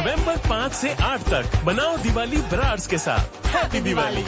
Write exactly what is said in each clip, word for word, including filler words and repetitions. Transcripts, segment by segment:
नवंबर पाँच से आठ तक बनाओ दिवाली ब्राड्स के साथ। हैप्पी दिवाली।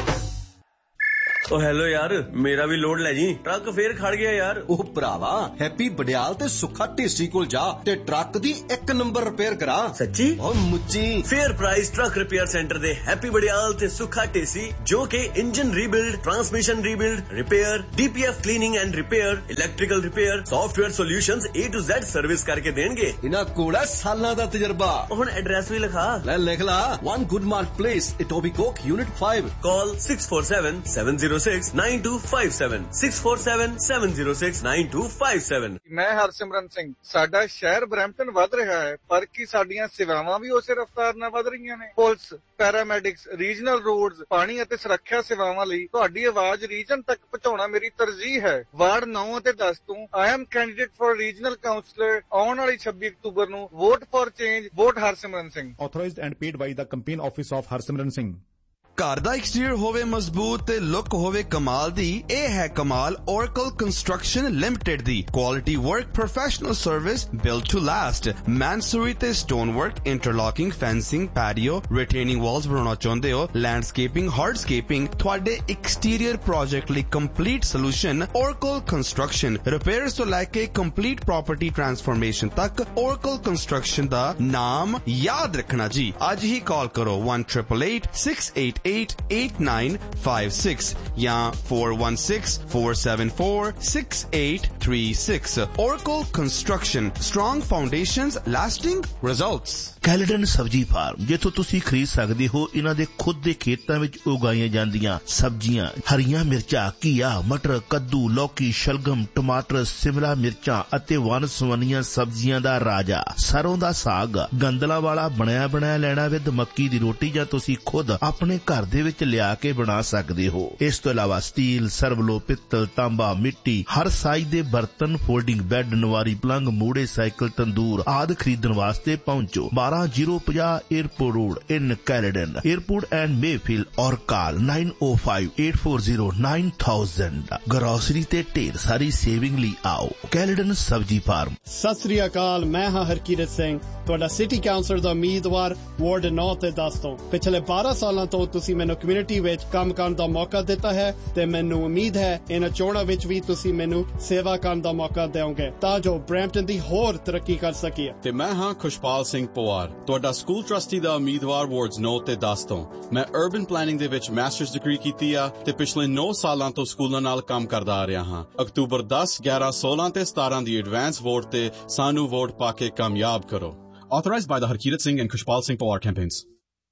ओ हेलो यार, मेरा भी लोड ले जी, ट्रक फेर खड़ गया यार। ओह भरावा, हैप्पी बडियाल ते सुखा ढेसी कोल जा ते ट्रक दी एक नंबर रिपेयर करा। सच्ची? ओ मुच्ची। Fair price truck repair centre दे हैप्पी बडियाल ते सुखा ढेसी जो के engine rebuild, transmission rebuild, repair, DPF cleaning and repair, electrical repair, software solutions A to Z service करके देणगे। इना कोला सालां दा तजर्बा। हुन एड्रेस भी लिखा। ले लिख ला, one गुडमार्क place, इटोबिकोक, unit five. Call six four seven seven zero six nine to five seven six four seven seven zero six nine to five seven. मैं हरसिमरन सिंह। साडा शहर ब्रैम्पटन वध रहा है, पर की साडियां सेवावां भी उसे रफ्तार नाल वध रहीਆਂ ਨੇ। पुलिस, पैरामेडिक्स, रीजनल रोड्स, पानी ਅਤੇ ਸੁਰੱਖਿਆ ਸੇਵਾਵਾਂ ਲਈ ਤੁਹਾਡੀ ਆਵਾਜ਼ ਰੀਜਨ ਤੱਕ ਪਹੁੰਚਾਉਣਾ ਮੇਰੀ ਤਰਜੀਹ ਹੈ। ਵਾਰਡ ਨੌ ਅਤੇ ਦਸ ਤੋਂ I am candidate for regional councillor. ਆਉਣ ਵਾਲੀ ਛੱਬੀ ਅਕਤੂਬਰ ਨੂੰ vote for change, vote Harsimran Singh. Authorised and paid by the campaign office of Harsimran Singh. ਘਰ ਦਾ ਐਕਸਟੀਰੀਅਰ ਹੋਵੇ ਮਜ਼ਬੂਤ ਤੇ ਲੁੱਕ ਹੋਵੇ ਕਮਾਲ ਦੀ, ਇਹ ਹੈ ਕਮਾਲ Oracle Construction Limited the. Quality work, professional service, build to last. ਮੈਨਸੂਰੀ ਤੇ stone work, ਇੰਟਰਲੌਕਿੰਗ, fencing, patio, ਰਿਟੇਨਿੰਗ Waltz ਬਣਾਉਣਾ ਚਾਹੁੰਦੇ ਹੋ, ਲੈਂਡਸਕੇਪਿੰਗ, ਹਾਰਡਸਕੇਪਿੰਗ, ਤੁਹਾਡੇ ਐਕਸਟੀਰੀਅਰ ਪ੍ਰੋਜੈਕਟ ਲਈ complete solution Oracle Construction। Repairs ਤੋਂ ਲੈ ਕੇ ਕੰਪਲੀਟ ਪ੍ਰੋਪਰਟੀ ਟ੍ਰਾਂਸਫਰਮੇਸ਼ਨ ਤੱਕ Oracle Construction ਦਾ ਨਾਮ ਯਾਦ ਰੱਖਣਾ ਜੀ। ਅੱਜ ਹੀ ਕਾਲ ਕਰੋ one eight eight eight six eight eight eight nine five six या four one six four seven four six eight three six। Oracle Construction, strong foundations, lasting results। Caledon ਸਬਜ਼ੀ farm, ਜਿੱਥੋਂ ਤੁਸੀਂ ਖਰੀਦ ਸਕਦੇ ਹੋ ਇਹਨਾਂ ਦੇ ਖੁਦ ਦੇ ਖੇਤਾਂ ਵਿੱਚ ਉਗਾਈਆਂ ਜਾਂਦੀਆਂ ਸਬਜ਼ੀਆਂ, ਹਰੀਆਂ ਮਿਰਚਾਂ, ਘੀਆ, ਮਟਰ, ਕੱਦੂ, ਲੌਕੀ, ਸ਼ਲਗਮ, ਟਮਾਟਰ, ਸਿਮਲਾ ਮਿਰਚਾਂ ਅਤੇ ਵੰਨ ਸੁਵੰਨੀਆਂ ਸਬਜ਼ੀਆਂ ਦਾ ਰਾਜਾ ਸਰੋਂ ਦਾ ਸਾਗ, ਗੰਦਲਾਂ ਵਾਲਾ ਬਣਿਆ ਬਣਾਇਆ ਲੈਣਾ ਵਿਦ ਮੱਕੀ ਦੀ ਰੋਟੀ, ਜਾਂ ਤੁਸੀਂ ਖੁਦ ਆਪਣੇ ਘਰ ਦੇ ਵਿੱਚ ਲਿਆ ਕੇ ਬਣਾ ਸਕਦੇ ਹੋ। ਇਸ ਤੋਂ ਇਲਾਵਾ ਸਟੀਲ, ਸਰਵਲੋ, ਪਿੱਤਲ, ਤਾਂਬਾ, ਮਿੱਟੀ, ਹਰ ਸਾਈਜ਼ ਦੇ ਬਰਤਨ, ਫੋਲਡਿੰਗ ਬੈੱਡ, ਨਵਾਰੀ ਪਲੰਗ, ਮੂੜੇ, ਸਾਈਕਲ, ਤੰਦੂਰ ਆਦਿ ਖਰੀਦਣ ਵਾਸਤੇ ਪਹੁੰਚੋ ਬਾਰਾਂ ਜ਼ੀਰੋ ਪੰਜਾਹ airport road in Caledon, airport and ਮੇਫੀਲ, ਔਰ ਕਾਲ nine oh five eight four zero nine thousand। Grocery ਤੇ ਢੇਰ ਸਾਰੀ ਸੇਵਿੰਗ ਲਈ ਆਓ ਕੈਲਡਨ ਸਬਜ਼ੀ ਫਾਰਮ। ਸਤਿ ਸ੍ਰੀ ਅਕਾਲ, ਮੈਂ ਹਾਂ ਹਰਕੀਰਤ ਸਿੰਘ, ਤੁਹਾਡਾ ਸਿਟੀ ਕਾਉਂਸਲਰ ਦਾ ਉਮੀਦਵਾਰ ਵਾਰਡ ਨੌ ਤੇ ਦਸ ਤੋਂ। ਪਿਛਲੇ ਬਾਰਾਂ ਸਾਲਾਂ ਤੋਂ ਤੁਸੀਂ ਮੈਨੂੰ ਕਮਿਊਨਿਟੀ ਵਿੱਚ ਕੰਮ ਕਰਨ ਦਾ ਮੌਕਾ ਦਿੱਤਾ ਹੈ ਤੇ ਮੈਨੂੰ ਉਮੀਦ ਹੈ ਇਹਨਾਂ ਚੋਣਾਂ ਵਿੱਚ ਵੀ ਤੁਸੀਂ ਮੈਨੂੰ ਸੇਵਾ ਕਰਨ ਦਾ ਮੌਕਾ ਦਿਓਗੇ ਤਾਂ ਜੋ ਬਰੈਂਪਟਨ ਦੀ ਹੋਰ ਤਰੱਕੀ ਕਰ ਸਕੀਏ। ਤੇ ਮੈਂ ਹਾਂ ਖੁਸ਼ਪਾਲ ਸਿੰਘ ਪਵਾਰ, ਤੁਹਾਡਾ ਸਕੂਲ ਟਰਸਟੀ ਦਾ ਉਮੀਦਵਾਰ ਵਾਰਡਸ ਨੌ ਤੇ ਦਸ ਤੋਂ। ਮੈਂ ਅਰਬਨ ਪਲੈਨਿੰਗ ਦੇ ਵਿੱਚ ਮਾਸਟਰਸ ਡਿਗਰੀ ਕੀਤੀ ਆ ਤੇ ਪਿਛਲੇ ਨੌ ਸਾਲਾਂ ਤੋਂ ਸਕੂਲਾਂ ਨਾਲ ਕੰਮ ਕਰਦਾ ਆ ਰਿਹਾ ਹਾਂ। ਅਕਤੂਬਰ ਦਸ, ਗਿਆਰਾਂ, ਸੋਲਾਂ ਤੇ ਸਤਾਰਾਂ ਦੀ ਐਡਵਾਂਸ ਵੋਟ ਤੇ ਸਾਨੂੰ ਵੋਟ ਪਾ ਕੇ ਕਾਮਯਾਬ ਕਰੋ। Authorized by the Harkirat Singh and Kushpal Singh Pawar campaigns।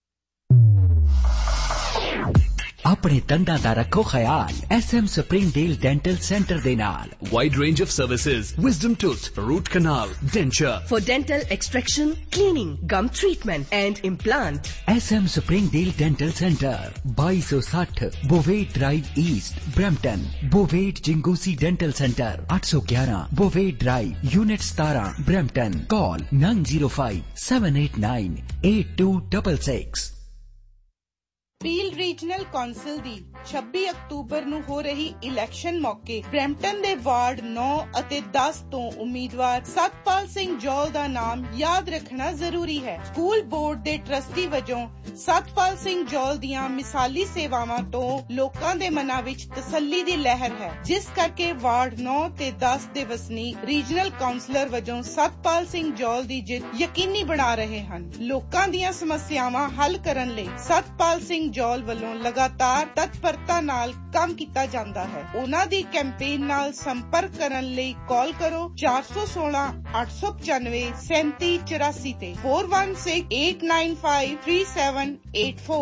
ਆਪਣੇ ਦੰਦਾਂ ਦਾ ਰੱਖੋ ਖਿਆਲ S M Springdale dental centre ਦੇ ਨਾਲ। Wide range of services, wisdom tooth, root canal, denture, for dental extraction, cleaning, gum treatment and implant। S M Springdale dental centre ਬਾਈ ਸੌ ਸੱਠ ਬੋਵੇਟ drive East, Brampton. ਬੋਵੇਟ ਜਿੰਗੂਸੀ dental centre ਅੱਠ ਸੌ ਗਿਆਰਾਂ ਬੋਵੇਟ drive, unit ਸਤਾਰਾਂ, Brampton. ਕਾਲ nine zero five seven eight nine eight two six six। Peel regional council ਦੀ ਛੱਬੀ October ਨੂੰ ਹੋ ਰਹੀ ਇਲੈਕਸ਼ਨ ਮੌਕੇ ਬਰੈਂਪਟਨ ਦੇ ਵਾਰਡ ਨੌ ਅਤੇ ਦਸ ਤੋਂ ਉਮੀਦਵਾਰ ਸਤਪਾਲ ਸਿੰਘ ਜੌਲ ਦਾ ਨਾਮ ਯਾਦ ਰੱਖਣਾ ਜ਼ਰੂਰੀ ਹੈ। ਸਕੂਲ ਬੋਰਡ ਦੇ ਟਰਸਟੀ ਵਜੋਂ ਸਤਪਾਲ ਸਿੰਘ ਜੌਲ ਦੀਆਂ ਮਿਸਾਲੀ ਸੇਵਾਵਾਂ ਤੋਂ ਲੋਕਾਂ ਦੇ ਮਨਾਂ ਵਿੱਚ ਤਸੱਲੀ ਦੀ ਲਹਿਰ ਹੈ, ਜਿਸ ਕਰਕੇ ਵਾਰਡ ਨੌ ਤੇ ਦਸ ਦੇ ਵਸਨੀਕ ਰੀਜਨਲ ਕਾਉਂਸਲਰ ਵਜੋਂ ਸਤਪਾਲ ਸਿੰਘ ਜੌਲ ਦੀ ਜਿੱਤ ਯਕੀਨੀ ਬਣਾ ਰਹੇ ਹਨ। ਲੋਕਾਂ ਦੀਆਂ ਸਮੱਸਿਆਵਾਂ ਹੱਲ ਕਰਨ ਲਈ ਸਤਪਾਲ ਸਿੰਘ ਜੌਲ ਵੱਲੋਂ ਲਗਾਤਾਰ ਤਤਪਰਤਾ ਨਾਲ ਕੰਮ ਕੀਤਾ ਜਾਂਦਾ ਹੈ। ਉਹਨਾਂ ਦੀ ਕੈਂਪੇਨ ਨਾਲ ਸੰਪਰਕ ਕਰਨ ਲਈ ਕਾਲ ਕਰੋ ਚਾਰ ਸੌ ਸੋਲਾਂ ਅੱਠ ਸੌ ਪਚਾਨਵੇਂ ਸੈਂਤੀ ਚੁਰਾਸੀ ਤੇ four one six eight nine five three seven eight four।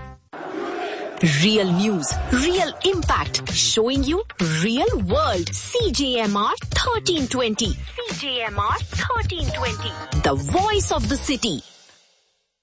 Real news, real impact, showing you real world। C J M R thirteen twenty, C J M R thirteen twenty, the voice of the city।